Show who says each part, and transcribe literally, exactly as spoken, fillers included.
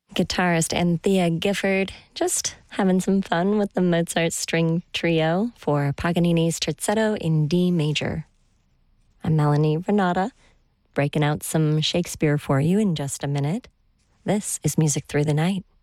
Speaker 1: guitarist Anthea Gifford, just having some fun with the Mozart String Trio for Paganini's Terzetto in D major. I'm Melanie Renata, breaking out some Shakespeare for you in just a minute. This is Music Through the Night.